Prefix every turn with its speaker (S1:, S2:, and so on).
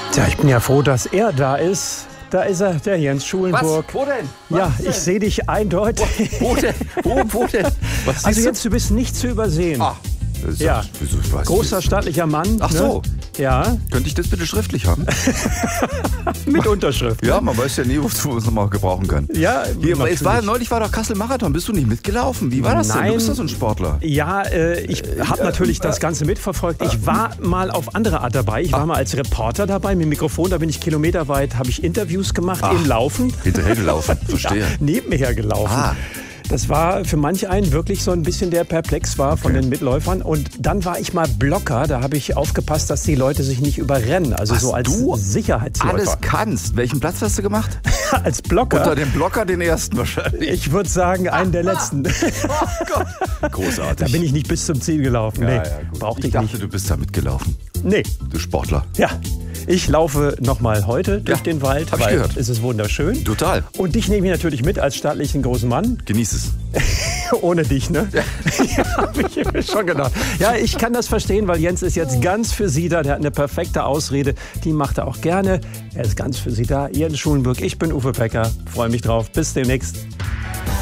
S1: Tja, ich bin ja froh, dass er da ist. Da ist er, der Jens Schulenburg.
S2: Was? Wo denn?
S1: Ja, ich sehe dich eindeutig.
S2: Wo denn? Wo denn? Was
S1: Also
S2: siehst
S1: Jens, du bist nicht zu übersehen.
S2: Ah, das ist
S1: Ja.
S2: Wieso, ich weiß
S1: Großer,
S2: nicht.
S1: stattlicher Mann.
S2: Ach so.
S1: Ne? Ja,
S2: Könnte ich das bitte schriftlich haben?
S1: mit Unterschrift.
S2: Ja, man weiß ja nie, wozu man es nochmal gebrauchen kann.
S1: Ja,
S2: Neulich war doch Kassel-Marathon. Bist du nicht mitgelaufen? Wie war das denn?
S1: Nein.
S2: Du bist doch so ein Sportler.
S1: Ja, ich habe natürlich das Ganze mitverfolgt. Ich war mal auf andere Art dabei. Ich war mal als Reporter dabei mit dem Mikrofon. Da bin ich kilometerweit, habe ich Interviews gemacht im Laufen.
S2: Hinterhergelaufen, verstehe.
S1: Ja, neben mir hergelaufen.
S2: Ah.
S1: Das war für manch einen wirklich so ein bisschen, der perplex war von den Mitläufern. Und dann war ich mal Blocker. Da habe ich aufgepasst, dass die Leute sich nicht überrennen. Also
S2: Was
S1: so als
S2: du
S1: Sicherheitsläufer.
S2: Alles kannst. Welchen Platz hast du gemacht?
S1: Als Blocker.
S2: Unter dem Blocker den ersten wahrscheinlich.
S1: Ich würde sagen, einen der letzten.
S2: Oh Gott. Großartig.
S1: Da bin ich nicht bis zum Ziel gelaufen. Nee,
S2: gut.
S1: brauchte
S2: Ich
S1: ich
S2: dachte,
S1: nicht.
S2: du bist da mitgelaufen.
S1: Nee,
S2: Du Sportler.
S1: ja. Ich laufe nochmal heute durch
S2: Ja,
S1: den Wald,
S2: hab ich
S1: weil
S2: gehört.
S1: es ist wunderschön.
S2: Total.
S1: Und dich nehme ich natürlich mit als stattlichen großen Mann.
S2: Genieß es.
S1: Ohne dich, ne? Ja, habe ich mir schon gedacht. Ja, ich kann das verstehen, weil Jens ist jetzt ganz für Sie da. Der hat eine perfekte Ausrede. Die macht er auch gerne. Er ist ganz für Sie da. Jens Schulenburg, ich bin Uwe Pecker. Freue mich drauf. Bis demnächst.